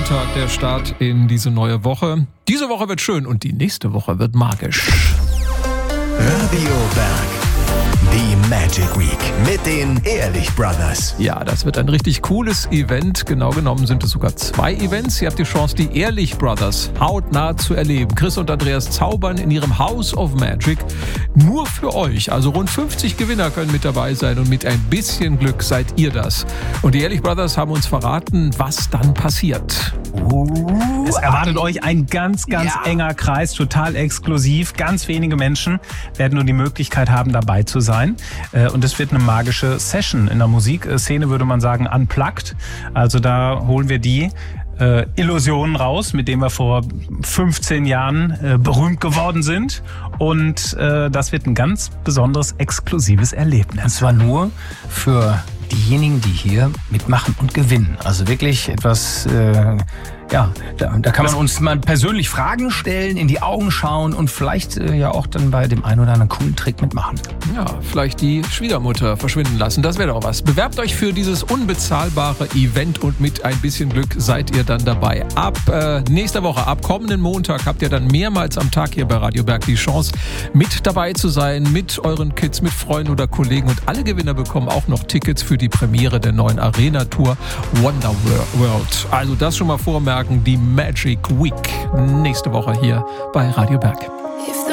Montag, der Start in diese neue Woche. Diese Woche wird schön und die nächste Woche wird magisch. Radio Berg. Die Magic Week mit den Ehrlich Brothers. Ja, das wird ein richtig cooles Event. Genau genommen sind es sogar 2 Events. Ihr habt die Chance, die Ehrlich Brothers hautnah zu erleben. Chris und Andreas zaubern in ihrem House of Magic nur für euch. Also rund 50 Gewinner können mit dabei sein und mit ein bisschen Glück seid ihr das. Und die Ehrlich Brothers haben uns verraten, was dann passiert. Es erwartet euch ein ganz enger Kreis, total exklusiv. Ganz wenige Menschen werden nur die Möglichkeit haben, dabei zu sein. Und es wird eine magische Session. In der Musikszene würde man sagen unplugged. Also da holen wir die Illusionen raus, mit denen wir vor 15 Jahren berühmt geworden sind. Und das wird ein ganz besonderes, exklusives Erlebnis. Und zwar nur für diejenigen, die hier mitmachen und gewinnen. Also wirklich etwas, da kann man uns mal persönlich Fragen stellen, in die Augen schauen und vielleicht ja auch dann bei dem einen oder anderen coolen Trick mitmachen. Ja, vielleicht die Schwiegermutter verschwinden lassen. Das wäre doch was. Bewerbt euch für dieses unbezahlbare Event und mit ein bisschen Glück seid ihr dann dabei. Ab nächster Woche, ab kommenden Montag habt ihr dann mehrmals am Tag hier bei Radio Berg die Chance, mit dabei zu sein, mit euren Kids, mit Freunden oder Kollegen. Und alle Gewinner bekommen auch noch Tickets für die Premiere der neuen Arena-Tour Wonder World. Also das schon mal vormerken, die Magic Week nächste Woche hier bei Radio Berg.